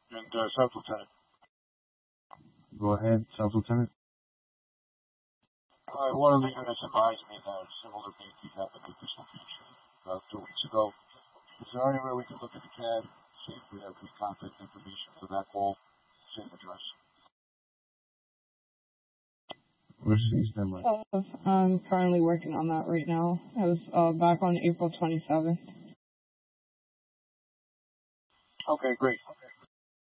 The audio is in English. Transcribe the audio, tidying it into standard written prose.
And Sub-Lieutenant. Go ahead, Sub-Lieutenant. One of the units advised me that similar being happened at this location about 2 weeks ago. Is there any way we can look at the CAD, see if we have any contact information for that call, same address? Where's his number? I'm currently working on that right now. I was back on April 27th. Okay, great.